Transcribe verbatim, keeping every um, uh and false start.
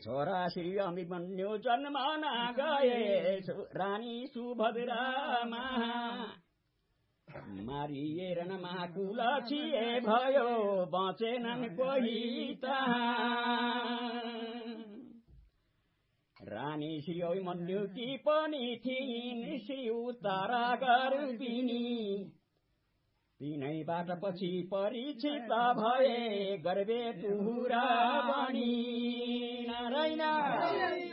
छोरा श्री अभिमन्यु जन्मन गए रानी सुभद्रामा मारिएर न माकुल छिए भयो बचेनन् कोही रानी श्री अभिमन्युकी पनि थिइन् श्री उत्तरा गर्भिणी तिनैबाट पछि परीक्षित भए गर्भे तुहुरा बनी नारायण।